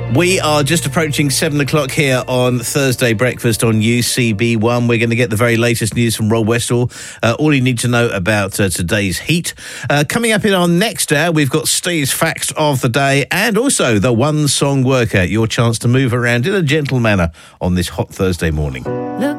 We are just approaching 7 o'clock here on Thursday Breakfast on UCB1. We're going to get the very latest news from Rob Westall. All you need to know about today's heat. Coming up in our next hour, we've got Steve's Facts of the Day and also the One Song Workout, your chance to move around in a gentle manner on this hot Thursday morning. Look